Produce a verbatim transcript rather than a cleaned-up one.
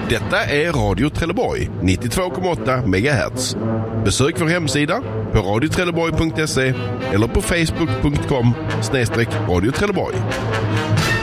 Detta är Radio Trelleborg, nittiotvå komma åtta megahertz. Besök vår hemsida på radio trelleborg punkt se eller på facebook punkt com snedstreck radio Trelleborg.